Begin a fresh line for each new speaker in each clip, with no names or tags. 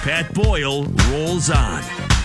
Pat Boyle rolls on.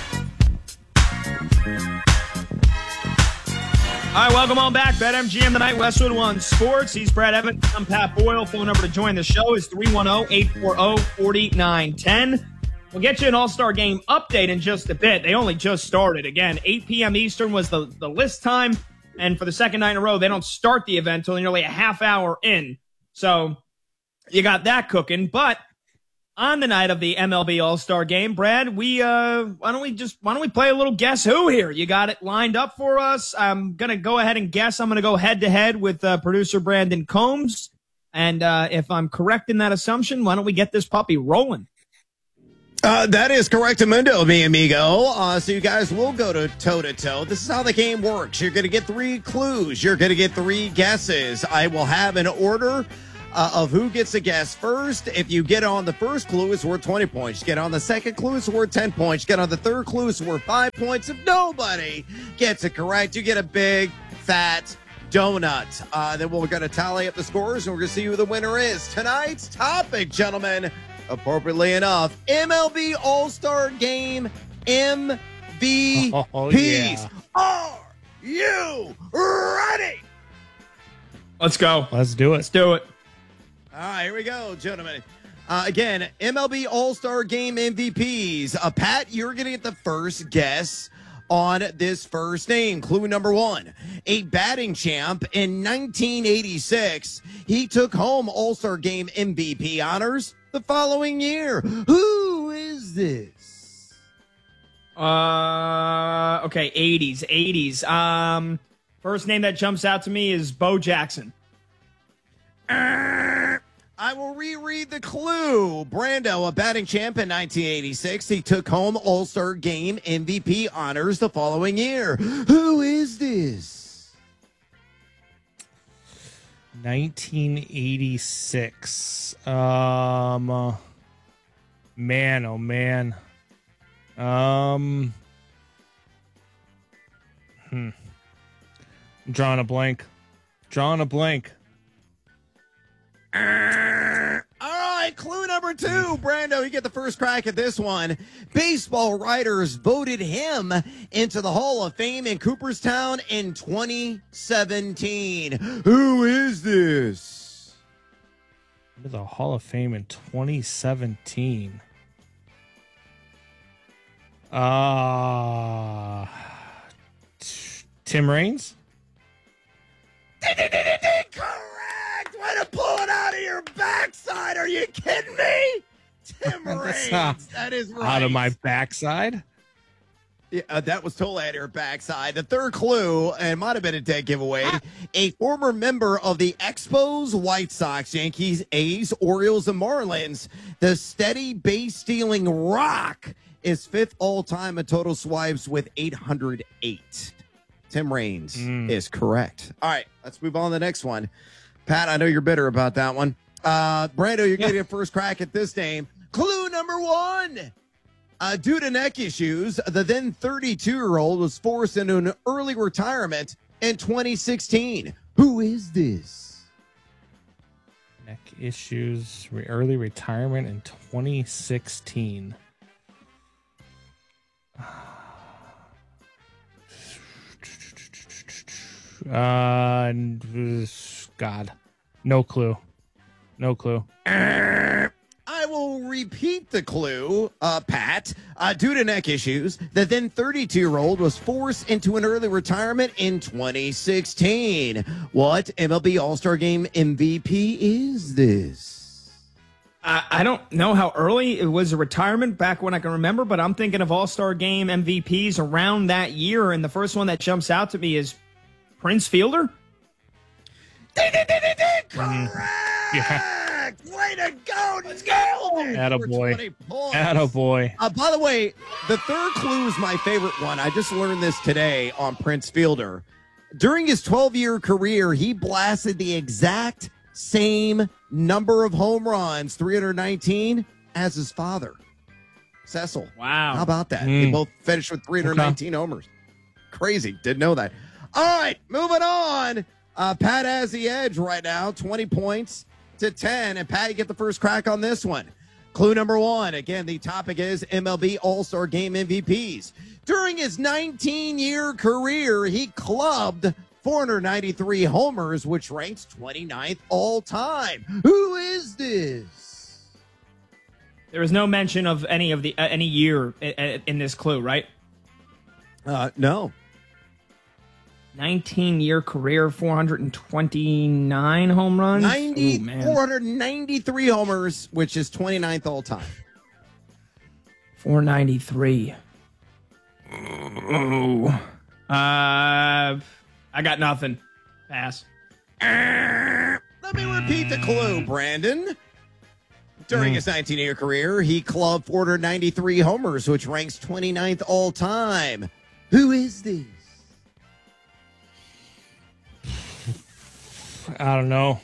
All right, welcome on back. BetMGM tonight, Westwood One Sports. He's Brad Evans. I'm Pat Boyle. Phone number to join the show is 310-840-4910. We'll get you an All-Star Game update in just a bit. They only just started. Again, 8 p.m. Eastern was the list time. And for the second night in a row, they don't start the event until nearly a half hour in. So you got that cooking. But on the night of the MLB All-Star Game, Brad, why don't we play a little Guess Who here? You got it lined up for us. I'm going to go ahead and guess. I'm going to go head-to-head with producer Brandon Combs. And if I'm correct in that assumption, why don't we get this puppy rolling?
That is correct, Amundo, mi amigo. So you guys will go to toe-to-toe. This is how the game works. You're going to get 3 clues. You're going to get 3 guesses. I will have an order of who gets a guess first. If you get on the first clue, it's worth 20 points. You get on the second clue, it's worth 10 points. You get on the third clue, it's worth 5 points. If nobody gets it correct, you get a big, fat donut. Then we're going to tally up the scores, and we're going to see who the winner is. Tonight's topic, gentlemen, appropriately enough, MLB All-Star Game MVPs.
Oh, yeah.
Are you ready?
Let's go.
Let's do it.
Let's do it.
All right, here we go, gentlemen. Again, MLB All-Star Game MVPs. Pat, you're going to get the first guess on this first name. Clue number 1, a batting champ in 1986. He took home All-Star Game MVP honors the following year. Who is this?
Okay, 80s. First name that jumps out to me is Bo Jackson.
I will reread the clue. Brando, a batting champ in 1986. He took home All-Star Game MVP honors the following year. Who is this?
1986. Man, oh man. I'm drawing a blank.
All right, clue number 2. Brando, you get the first crack at this one. Baseball writers voted him into the Hall of Fame in Cooperstown in 2017. Who is this?
Into the Hall of Fame in 2017. Tim Raines?
Correct! Way to pull it out of your backside. Are you kidding me? Tim Raines. That is right.
Out of my backside?
Yeah, that was totally out of your backside. The third clue, and it might have been a dead giveaway, a former member of the Expos, White Sox, Yankees, A's, Orioles, and Marlins. The steady base-stealing Rock is 5th all-time in total swipes with 808. Tim Raines is correct. All right, let's move on to the next one. Pat, I know you're bitter about that one. Brando, you're getting a first crack at this name. Clue number 1. Due to neck issues, the then 32-year-old was forced into an early retirement in 2016. Who is this?
Neck issues, early retirement in 2016. God, no clue.
I will repeat the clue, Pat. Due to neck issues, the then 32-year-old was forced into an early retirement in 2016. What MLB All-Star Game MVP is this?
I don't know how early it was a retirement back when I can remember, but I'm thinking of All-Star Game MVPs around that year, and the first one that jumps out to me is Prince Fielder.
Correct!
Yeah.
Way to go! Let's go!
Attaboy.
By the way, the third clue is my favorite one. I just learned this today on Prince Fielder. During his 12-year career, he blasted the exact same number of home runs, 319, as his father, Cecil.
Wow.
How about that? They both finished with 319 homers. Crazy. Didn't know that. All right, moving on. Pat has the edge right now, 20 points to 10. And Pat, you get the first crack on this one. Clue number 1. Again, the topic is MLB All-Star Game MVPs. During his 19-year career, he clubbed 493 homers, which ranks 29th all time. Who is this?
There was no mention of any year in this clue, right?
No.
19-year career, 429 home runs.
493 homers, which is 29th all time.
493. Oh. I got nothing. Pass.
Let me repeat the clue, Brandon. During his 19-year career, he clubbed 493 homers, which ranks 29th all time. Who is this?
I don't know.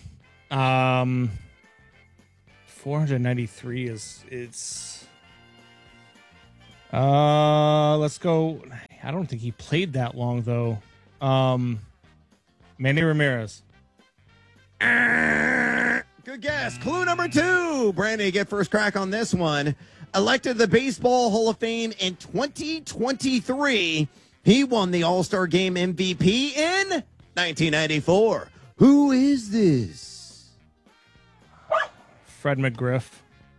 493 it's let's go. I don't think he played that long though. Manny Ramirez.
Good guess. Clue number 2. Brandon, you get first crack on this one. Elected to the Baseball Hall of Fame in 2023. He won the All-Star Game MVP in 1994. Who is this?
Fred McGriff.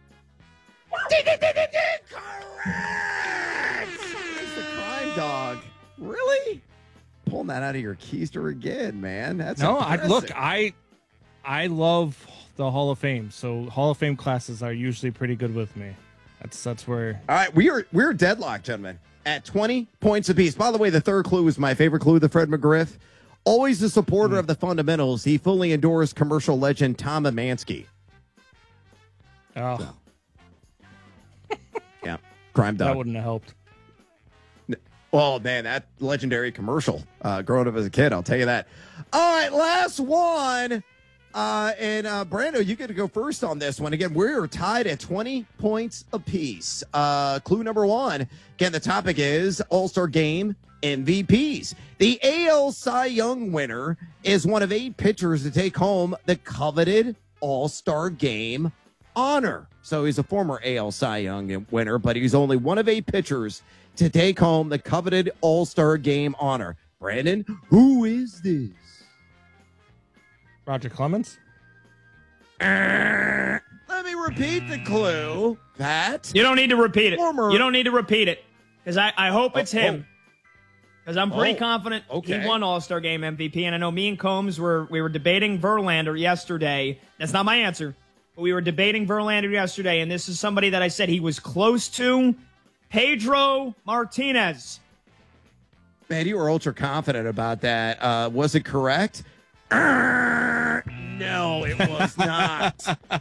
Correct! It's the crime dog. Really? Pulling that out of your keister again, man. That's impressive.
I love the Hall of Fame, so Hall of Fame classes are usually pretty good with me. That's where.
All right, we're deadlocked, gentlemen, at 20 points apiece. By the way, the third clue was my favorite clue, the Fred McGriff. Always a supporter of the fundamentals, he fully endorsed commercial legend Tom Amansky.
Oh,
So. Yeah, crime dog.
that wouldn't have helped.
Well, man, that legendary commercial growing up as a kid, I'll tell you that. All right, last one. And Brando, you get to go first on this one. Again, we're tied at 20 points apiece. Clue number 1. Again, the topic is All-Star Game MVPs. The AL Cy Young winner is one of 8 pitchers to take home the coveted All-Star Game honor. So he's a former AL Cy Young winner, but he's only one of 8 pitchers to take home the coveted All-Star Game honor. Brandon, who is this?
Roger Clemens.
Let me repeat the clue. Pat.
You don't need to repeat it.
Former-
You don't need to repeat it. Because I hope it's him. Because I'm pretty confident
okay.
he won All-Star Game MVP. And I know me and Combs we were debating Verlander yesterday. That's not my answer. But we were debating Verlander yesterday. And this is somebody that I said he was close to. Pedro Martinez.
Man, you were ultra confident about that. Was it correct? No, it was not.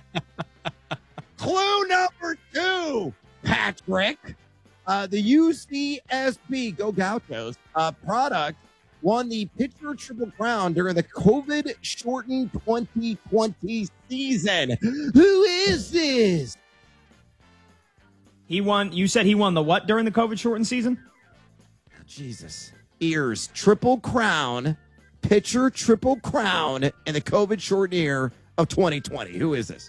Clue number 2, Patrick. The UCSB Go Gauchos product won the pitcher triple crown during the COVID-shortened 2020 season. Who is this?
He won. You said he won the what during the COVID-shortened season?
Jesus. Ears. Triple crown. Pitcher triple crown in the COVID-shortened year of 2020. Who is this?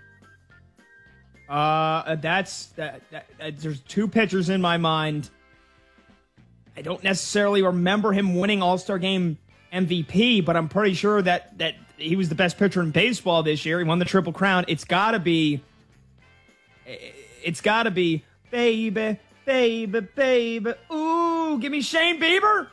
There's 2 pitchers in my mind. I don't necessarily remember him winning All-Star Game MVP, but I'm pretty sure that he was the best pitcher in baseball this year. He won the Triple Crown. It's got to be, baby, baby, baby. Ooh, give me Shane Bieber.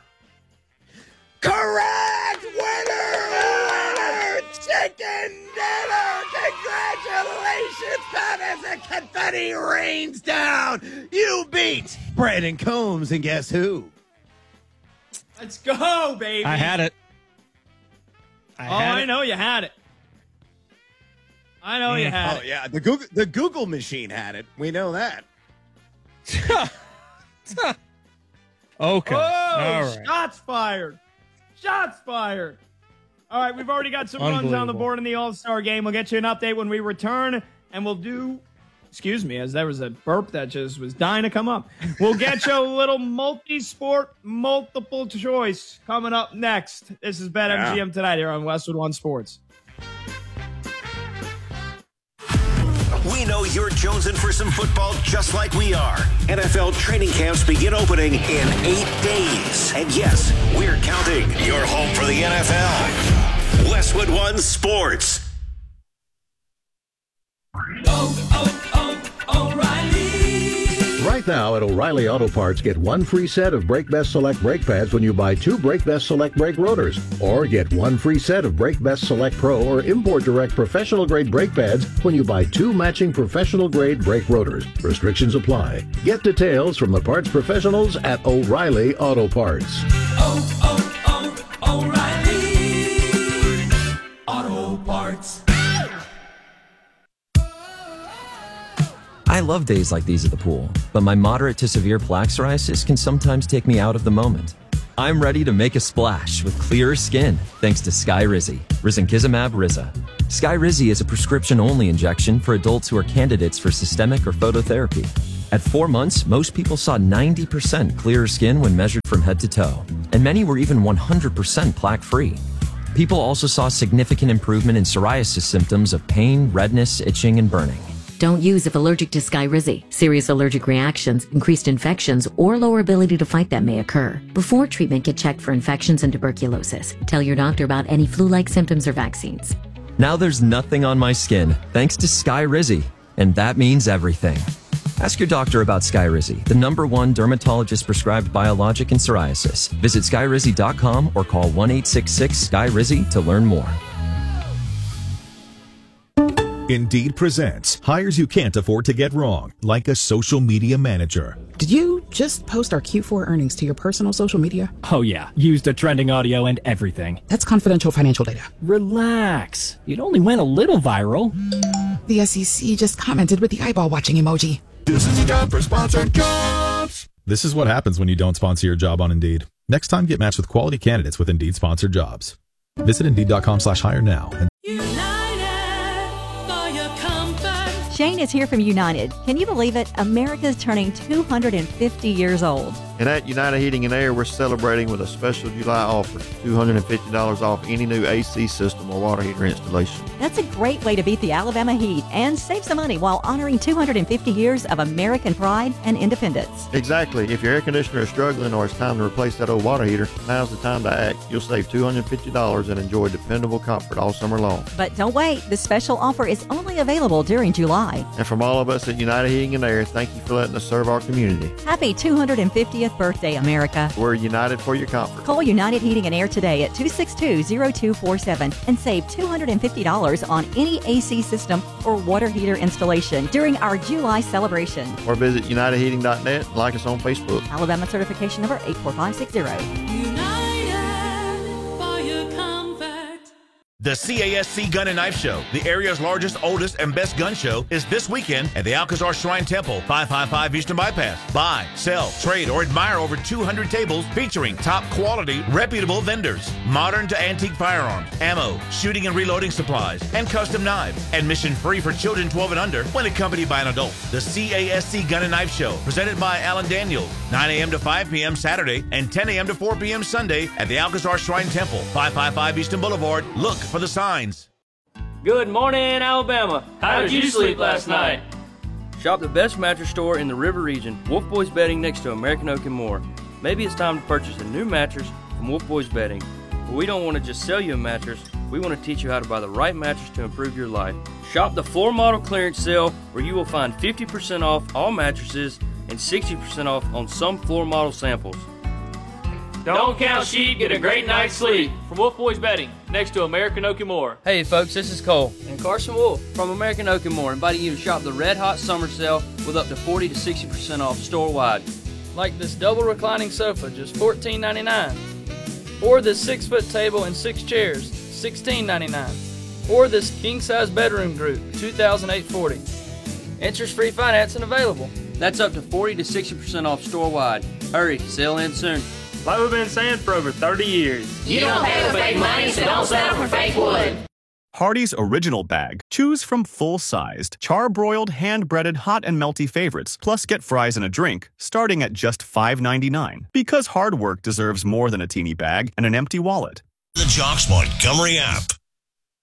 Correct! Winner! Chicken dinner! Congratulations, Pat, as the confetti rains down. You beat Brandon Combs, and guess who?
Let's go, baby.
I had it.
I know you had it. I know you had it.
Oh, yeah. The Google machine had it. We know that.
Okay.
Oh,
All right.
shots fired. Shots fired. All right, we've already got some runs on the
Unbelievable.
board in the All-Star game. We'll get you an update when we return, and we'll do, excuse me, as there was a burp that just was dying to come up. We'll get you a little multi-sport, multiple choice coming up next. This is BetMGM tonight here on Westwood One Sports.
We
We know you're jonesing for some football just like we are. NFL training camps begin opening in 8 days. And yes, we're counting. Your home for the NFL. Westwood One Sports.
O'Reilly. Right now at O'Reilly Auto Parts, get one free set of Brake Best Select brake pads when you buy 2 Brake Best Select brake rotors. Or get one free set of Brake Best Select Pro or Import Direct professional grade brake pads when you buy 2 matching professional grade brake rotors. Restrictions apply. Get details from the parts professionals at O'Reilly Auto Parts.
O'Reilly Auto Parts.
I love days like these at the pool, but my moderate to severe plaque psoriasis can sometimes take me out of the moment. I'm ready to make a splash with clearer skin thanks to Skyrizi, risankizumab Riza. Skyrizi is a prescription-only injection for adults who are candidates for systemic or phototherapy. At 4 months, most people saw 90% clearer skin when measured from head to toe, and many were even 100% plaque-free. People also saw significant improvement in psoriasis symptoms of pain, redness, itching, and burning.
Don't use if allergic to Skyrizi. Serious allergic reactions, increased infections, or lower ability to fight them may occur. Before treatment, get checked for infections and tuberculosis. Tell your doctor about any flu-like symptoms or vaccines.
Now there's nothing on my skin thanks to Skyrizi, and that means everything. Ask your doctor about Skyrizi, the #1 dermatologist-prescribed biologic in psoriasis. Visit Skyrizi.com or call 1-866-SKYRIZI to learn more.
Indeed presents hires you can't afford to get wrong, like a social media manager.
Did you just post our Q4 earnings to your personal social media?
Oh yeah, used the trending audio and everything.
That's confidential financial data.
Relax. It only went a little viral.
The SEC just commented with the eyeball watching emoji.
This is a job for sponsored jobs. This is what happens when you don't sponsor your job on Indeed. Next time, get matched with quality candidates with Indeed sponsored jobs. Visit Indeed.com/hire now.
Shane is here from United. Can you believe it? America's turning 250 years old.
And at United Heating and Air, we're celebrating with a special July offer, $250 off any new AC system or water heater installation.
That's a great way to beat the Alabama heat and save some money while honoring 250 years of American pride and independence.
Exactly. If your air conditioner is struggling or it's time to replace that old water heater, now's the time to act. You'll save $250 and enjoy dependable comfort all summer long.
But don't wait. The special offer is only available during July.
And from all of us at United Heating and Air, thank you for letting us serve our community.
Happy 250th birthday, America.
We're united for your comfort.
Call United Heating and Air today at 262-0247 and save $250 on any AC system or water heater installation during our July celebration.
Or visit UnitedHeating.net and like us on Facebook.
Alabama certification number 84560.
The CASC Gun and Knife Show, the area's largest, oldest, and best gun show, is this weekend at the Alcazar Shrine Temple, 555 Eastern Bypass. Buy, sell, trade, or admire over 200 tables featuring top quality, reputable vendors, modern to antique firearms, ammo, shooting and reloading supplies, and custom knives. Admission free for children 12 and under when accompanied by an adult. The CASC Gun and Knife Show, presented by Alan Daniels, 9 a.m. to 5 p.m. Saturday and 10 a.m. to 4 p.m. Sunday at the Alcazar Shrine Temple, 555 Eastern Boulevard. Look for the signs.
Good morning, Alabama. How did you sleep last night? Shop the best mattress store in the River region, Wolf Boys Bedding, next to American Oak and More. Maybe it's time to purchase a new mattress from Wolf Boys Bedding. But we don't want to just sell you a mattress. We want to teach you how to buy the right mattress to improve your life. Shop the floor model clearance sale, where you will find 50% off all mattresses and 60% off on some floor model samples.
Don't count sheep, get a great night's sleep. From Wolf Boys Bedding, next to American Oak and More.
Hey folks, this is Cole and Carson Wolf from American Oak and More, inviting you to shop the Red Hot Summer Sale with up to 40 to 60% off store-wide.
Like this double reclining sofa, just $14.99. Or this 6-foot table and 6 chairs, $16.99. Or this king-size bedroom group, $2,840. Interest-free financing available.
That's up to 40 to 60% off store-wide. Hurry, sale ends soon.
Like we've been saying for over 30 years.
You don't pay with fake money, so don't settle for fake wood.
Hardee's Original Bag. Choose from full-sized, char-broiled, hand-breaded, hot and melty favorites, plus get fries and a drink, starting at just $5.99. Because hard work deserves more than a teeny bag and an empty wallet.
The Jocks Montgomery app.